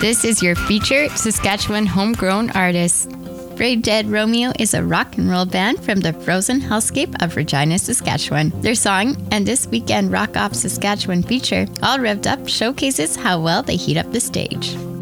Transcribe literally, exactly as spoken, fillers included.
This is your featured Saskatchewan homegrown artist. Brave Dead Romeo is a rock and roll band from the frozen hellscape of Regina, Saskatchewan. Their song, and this weekend Rock Off Saskatchewan feature, All Revved Up, showcases how well they heat up the stage.